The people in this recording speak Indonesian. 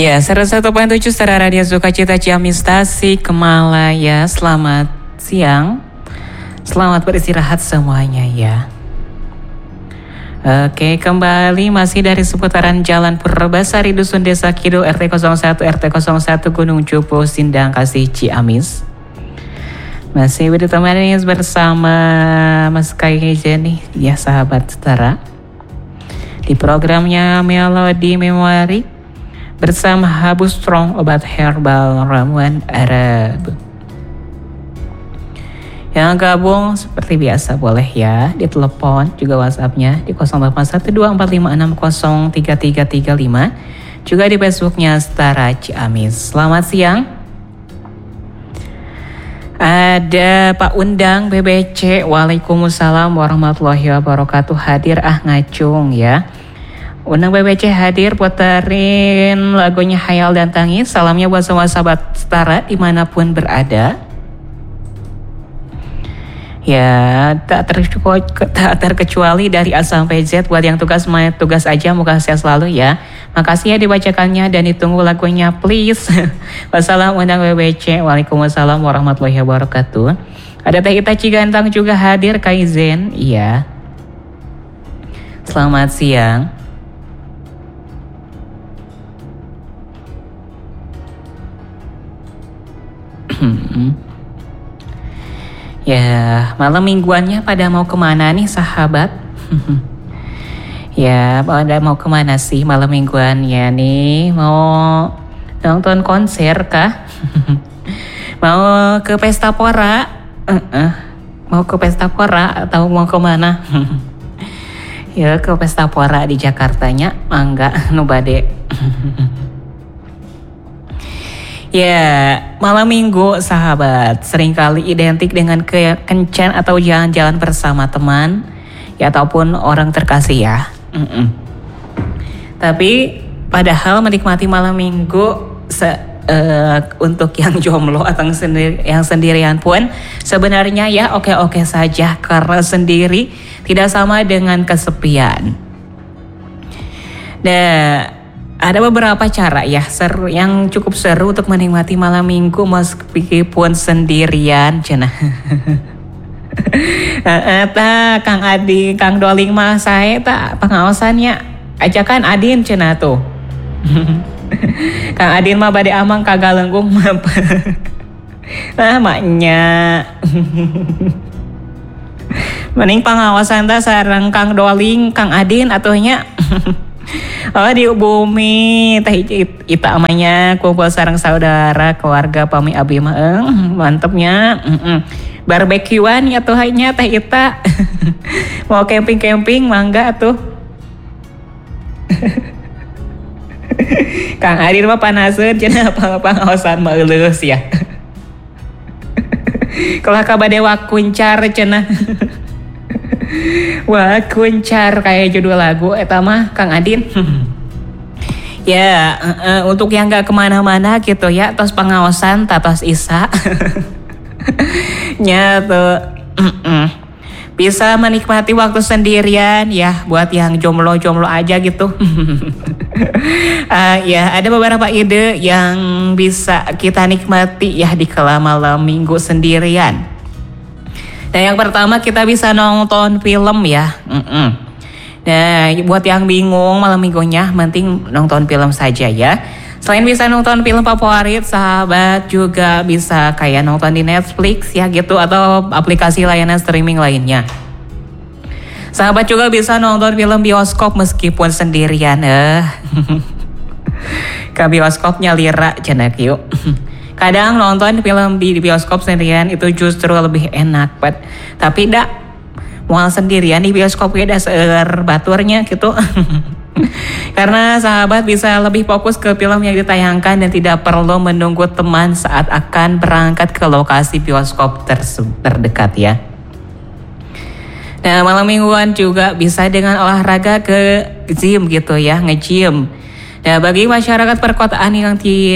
Ya, 101.7 Setara Radio Sukacita Ciamis Tasik Malaya. Selamat siang. Selamat beristirahat semuanya ya. Oke, kembali masih dari seputaran Jalan Purbasari Dusun Desa Kidul RT 01 RT 01 Gunung Cupu Sindang Kasih Ciamis. Masih ditemani bersama Mas Kayja nih ya sahabat setara. Di programnya Melodi Memori bersama Habu Strong obat herbal ramuan Arab. Yang gabung seperti biasa boleh ya di telepon juga WhatsApp-nya di 081245603335, juga di Facebooknya Setara Ciamis. Selamat siang. Ada Pak Undang BBC. Waalaikumsalam warahmatullahi wabarakatuh. Hadir ngacung ya. Undang BBC hadir puterin lagunya Hayal dan Tangis. Salamnya buat semua sahabat setara dimanapun berada. Ya, tak terkecuali dari A sampai Z. Buat yang tugas aja, moga sehat selalu ya. Makasih ya dibacakannya dan ditunggu lagunya please. Wassalam Undang BBC. Waalaikumsalam warahmatullahi wabarakatuh. Ada Teh Ita Cigantang juga hadir, Kaizen. Iya. Selamat siang. Ya, malam mingguannya pada mau kemana nih sahabat? Ya, pada mau kemana sih malam mingguannya nih? Mau nonton konser kah? Mau ke pesta pora? Mau ke pesta pora atau mau kemana? Ya, ke pesta pora di Jakartanya, mangga nu bade. Ya, malam minggu sahabat seringkali identik dengan kencan atau jalan-jalan bersama teman ya ataupun orang terkasih ya. Tapi padahal menikmati malam minggu untuk yang jomblo atau yang sendirian pun sebenarnya ya oke-oke saja, karena sendiri tidak sama dengan kesepian. Nah, ada beberapa cara ya yang cukup seru untuk menikmati malam minggu meskipun sendirian cenah. Kang Adi, Kang Doling mah saya tak pengawasannya. Ajakan Adin cenah tuh. Kang Adin mah bade amang kagak lenggung mah. Maknya. Mending pengawasan teh sareng Kang Doling, Kang Adin atuhnya. Oh di bumi teh Ita amanya kumpul sareng saudara keluarga pami abdi mah mantepnya. Barbekyuan ya tuh hanya teh Ita. Mau camping mangga tuh. Kang Adin mah panaseun cenah pangaosan mah euleuh ya. Kalau kabade wakuncar cenah. Wah, kuncar kayak judul lagu eta mah Kang Adin. Ya, untuk yang gak kemana-mana gitu ya, tos pengawasan tatos Isa. Nya tuh bisa menikmati waktu sendirian ya, buat yang jomblo-jomblo aja gitu. Ya, ada beberapa ide yang bisa kita nikmati ya di kala malam minggu sendirian. Nah, yang pertama kita bisa nonton film ya. Nah, buat yang bingung malam minggunya, mending nonton film saja ya. Selain bisa nonton film favorit, sahabat juga bisa kayak nonton di Netflix ya gitu, atau aplikasi layanan streaming lainnya. Sahabat juga bisa nonton film bioskop meskipun sendirian. Ke bioskopnya lira cenah yuk. Kadang nonton film di bioskop sendirian itu justru lebih enak, tapi dak mual sendirian di bioskop beda seueur baturnya gitu. Karena sahabat bisa lebih fokus ke film yang ditayangkan dan tidak perlu menunggu teman saat akan berangkat ke lokasi bioskop terdekat ya. Nah, malam mingguan juga bisa dengan olahraga ke gym gitu ya, nge-gym. Nah, bagi masyarakat perkotaan yang